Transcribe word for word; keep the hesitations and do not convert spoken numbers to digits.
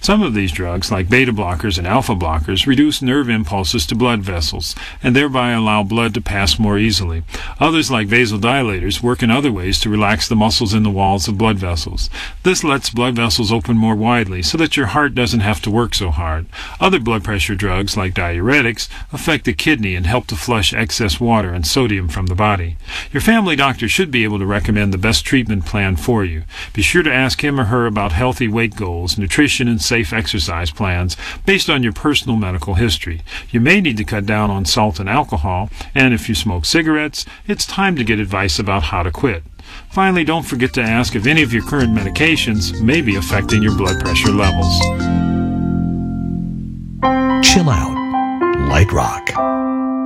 Some of these drugs, like beta blockers and alpha blockers, reduce nerve impulses to blood vessels and thereby allow blood to pass more easily. Others, like vasodilators, work in other ways to relax the muscles in the walls of blood vessels. This lets blood vessels open more widely so that your heart doesn't have to work so hard. Other blood pressure drugs, like diuretics, affect the kidney and help to flush excess water and sodium from the body. Your family doctor should be able to recommend the best treatment plan for you. Be sure to ask him or her about healthy weight goals, nutrition, and safe exercise plans based on your personal medical history. You may need to cut down on salt and alcohol, and if you smoke cigarettes, it's time to get advice about how to quit. Finally, don't forget to ask if any of your current medications may be affecting your blood pressure levels. Chill out. Light rock.